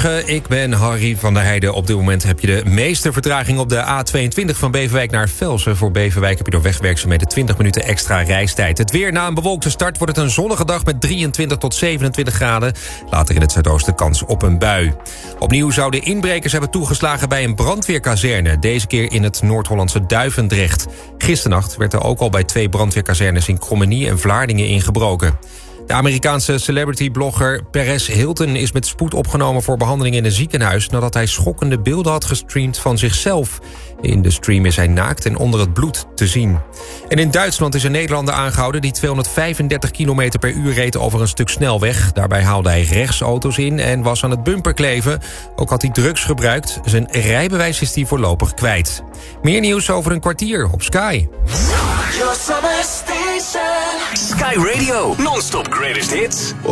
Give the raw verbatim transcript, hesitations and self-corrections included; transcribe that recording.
Goedemorgen, ik ben Harry van der Heijden. Op dit moment heb je de meeste vertraging op de A tweeëntwintig van Beverwijk naar Velsen. Voor Beverwijk heb je door wegwerkzaamheden twintig minuten extra reistijd. Het weer: na een bewolkte start wordt het een zonnige dag met drieëntwintig tot zevenentwintig graden. Later in het zuidoosten kans op een bui. Opnieuw zouden inbrekers hebben toegeslagen bij een brandweerkazerne. Deze keer in het Noord-Hollandse Duivendrecht. Gisternacht werd er ook al bij twee brandweerkazernes in Krommenie en Vlaardingen ingebroken. De Amerikaanse celebrity-blogger Perez Hilton is met spoed opgenomen voor behandeling in een ziekenhuis nadat hij schokkende beelden had gestreamd van zichzelf. In de stream is hij naakt en onder het bloed te zien. En in Duitsland is een Nederlander aangehouden die tweehonderdvijfendertig kilometer per uur reed over een stuk snelweg. Daarbij haalde hij rechtsauto's in en was aan het bumperkleven. Ook had hij drugs gebruikt. Zijn rijbewijs is hij voorlopig kwijt. Meer nieuws over een kwartier op Sky. Sky Radio, non-stop greatest hits.